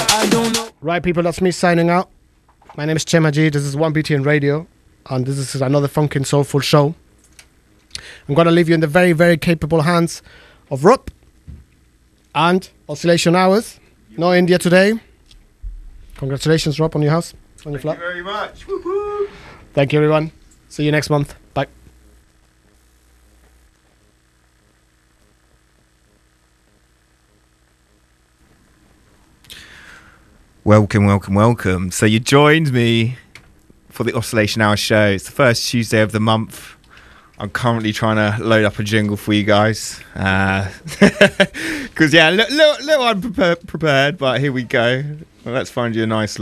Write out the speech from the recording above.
Right, people, that's me signing out. My name is Chemaji. This is 1BTN Radio, and this is another funkin' soulful show. I'm going to leave you in the very, very capable hands of Rup and Oscillation Hours. No India today. Congratulations, Rup, on your house, on your flat. Thank you very much. Woo-hoo. Thank you, everyone. See you next month. Bye. Welcome, welcome, welcome. So you joined me for the Oscillation Hour show. It's the first Tuesday of the month. I'm currently trying to load up a jingle for you guys. Because, yeah, a little unprepared, but here we go. Well, let's find you a nice